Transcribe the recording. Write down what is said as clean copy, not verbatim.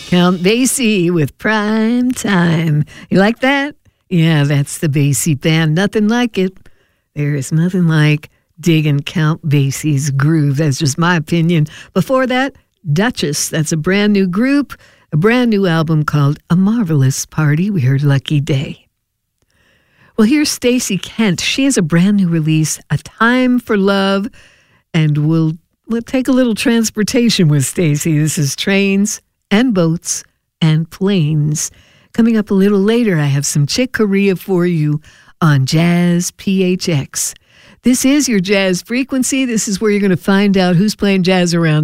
Count Basie with Prime Time. You like that? Yeah, that's the Basie Band. Nothing like it. There is nothing like digging Count Basie's groove. That's just my opinion. Before that, Duchess. That's a brand new group, a brand new album called A Marvelous Party. We heard Lucky Day. Well, here's Stacey Kent. She has a brand new release, A Time for Love, and we'll take a little transportation with Stacey. This is Trains and Boats and Planes. Coming up a little later, I have some Chick Corea for you on Jazz PHX. This is your Jazz Frequency. This is where you're going to find out who's playing jazz around